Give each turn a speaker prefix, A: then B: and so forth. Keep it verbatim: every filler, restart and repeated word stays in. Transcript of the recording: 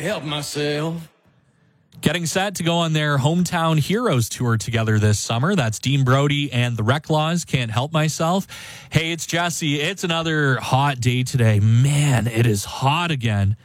A: help myself.
B: Getting set to go on their Hometown Heroes tour together this summer. That's Dean Brody and the Reclaws. Can't help myself. Hey, it's Jesse. It's another hot day today. Man, it is hot again.